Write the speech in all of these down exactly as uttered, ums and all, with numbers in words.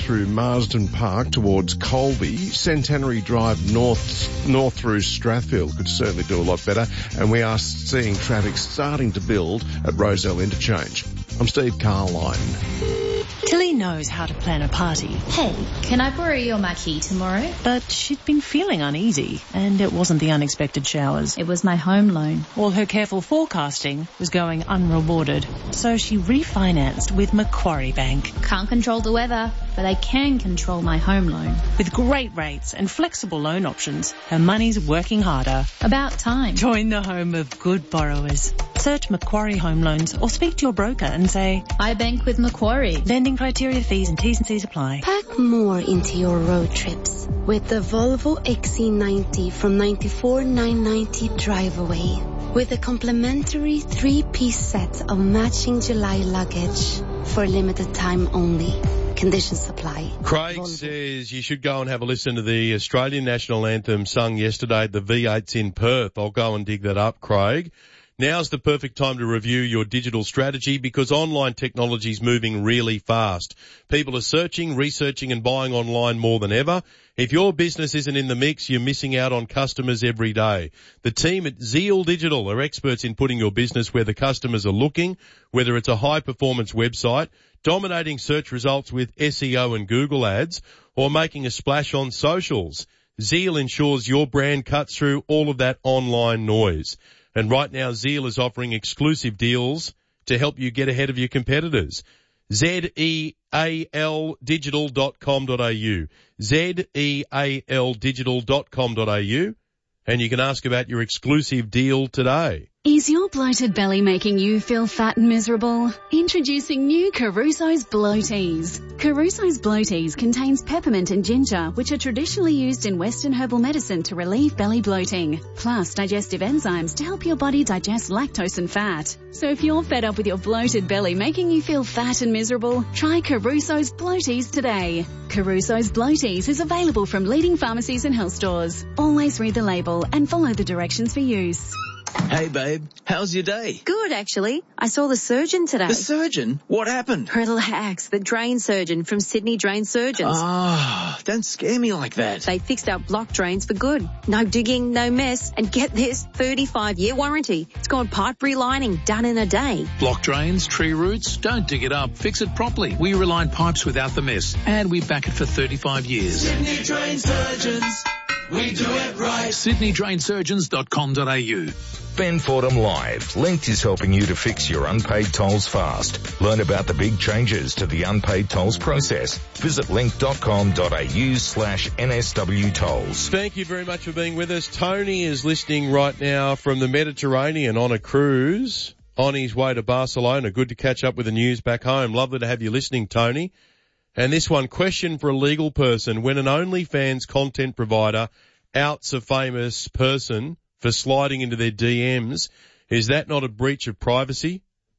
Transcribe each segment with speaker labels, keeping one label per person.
Speaker 1: through Marsden Park towards Colby. Centenary Drive north north through Strathfield could certainly do a lot better. And we are seeing traffic starting to build at Rozelle Interchange. I'm Steve Carline.
Speaker 2: Tilly knows how to plan a party.
Speaker 3: Hey, can I borrow your marquee tomorrow?
Speaker 2: But she'd been feeling uneasy, and it wasn't the unexpected showers.
Speaker 3: It was my home loan.
Speaker 2: All her careful forecasting was going unrewarded, so she refinanced with Macquarie Bank.
Speaker 3: Can't control the weather, but I can control my home loan.
Speaker 2: With great rates and flexible loan options, her money's working harder.
Speaker 3: About time.
Speaker 2: Join the home of good borrowers. Search Macquarie Home Loans or speak to your broker and say,
Speaker 3: I bank with Macquarie.
Speaker 2: Lending criteria, fees and T's and C's apply.
Speaker 4: Pack more into your road trips with the Volvo X C ninety from ninety-four thousand nine hundred ninety Drive Away. With a complimentary three-piece set of matching July luggage for a limited time only. Conditions apply.
Speaker 5: Craig
Speaker 4: Volvo
Speaker 5: says you should go and have a listen to the Australian National Anthem sung yesterday at the V eights in Perth. I'll go and dig that up, Craig. Now's the perfect time to review your digital strategy because online technology is moving really fast. People are searching, researching and buying online more than ever. If your business isn't in the mix, you're missing out on customers every day. The team at Zeal Digital are experts in putting your business where the customers are looking, whether it's a high-performance website, dominating search results with S E O and Google ads, or making a splash on socials. Zeal ensures your brand cuts through all of that online noise. And right now, Zeal is offering exclusive deals to help you get ahead of your competitors. Z E A L digital dot com dot a u. Z E A L digital dot com dot a u. And you can ask about your exclusive deal today.
Speaker 6: Is your bloated belly making you feel fat and miserable? Introducing new Caruso's Bloaties. Caruso's Bloaties contains peppermint and ginger, which are traditionally used in Western herbal medicine to relieve belly bloating, plus digestive enzymes to help your body digest lactose and fat. So if you're fed up with your bloated belly making you feel fat and miserable, try Caruso's Bloaties today. Caruso's Bloaties is available from leading pharmacies and health stores. Always read the label and follow the directions for use.
Speaker 7: Hey, babe. How's your day?
Speaker 8: Good, actually. I saw the surgeon today.
Speaker 7: The surgeon? What happened?
Speaker 8: Relax. The drain surgeon from Sydney Drain Surgeons.
Speaker 7: Ah, don't scare me like that.
Speaker 8: They fixed our block drains for good. No digging, no mess. And get this, thirty-five year warranty. It's got pipe relining done in a day.
Speaker 9: Block drains, tree roots, don't dig it up. Fix it properly. We reline pipes without the mess. And we back it for thirty-five years.
Speaker 10: Sydney Drain Surgeons. We do it right.
Speaker 9: Sydney Drain Surgeons dot com dot a u.
Speaker 11: Ben Fordham Live. Link is helping you to fix your unpaid tolls fast. Learn about the big changes to the unpaid tolls process. Visit link dot com dot a u slash N S W tolls.
Speaker 5: Thank you very much for being with us. Tony is listening right now from the Mediterranean on a cruise on his way to Barcelona. Good to catch up with the news back home. Lovely to have you listening, Tony. And this one, question for a legal person. When an OnlyFans content provider outs a famous person for sliding into their D Ms, is that not a breach of privacy?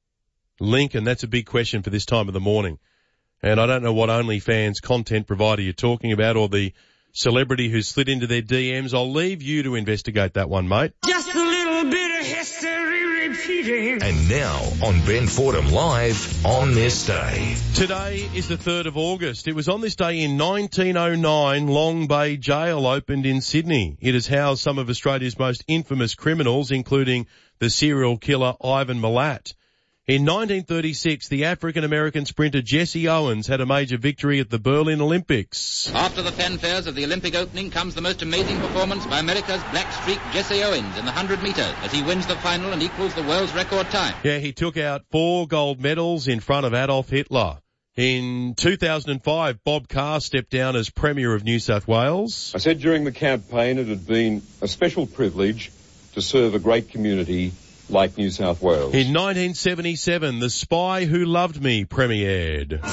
Speaker 5: Link, and that's a big question for this time of the morning. And I don't know what OnlyFans content provider you're talking about or the celebrity who slid into their D Ms. I'll leave you to investigate that one, mate.
Speaker 10: Just a little bit of history repeating.
Speaker 11: And now on Ben Fordham Live on this day.
Speaker 5: Today is the third of August. It was on this day in nineteen oh nine Long Bay Jail opened in Sydney. It has housed some of Australia's most infamous criminals, including the serial killer Ivan Milat. In nineteen thirty-six, the African-American sprinter Jesse Owens had a major victory at the Berlin Olympics.
Speaker 12: After the fanfares of the Olympic opening comes the most amazing performance by America's black streak Jesse Owens in the one hundred metres as he wins the final and equals the world's record time.
Speaker 5: Yeah, he took out four gold medals in front of Adolf Hitler. In two thousand five, Bob Carr stepped down as Premier of New South Wales.
Speaker 13: I said during the campaign it had been a special privilege to serve a great community like New South Wales.
Speaker 5: In nineteen seventy-seven, The Spy Who Loved Me premiered.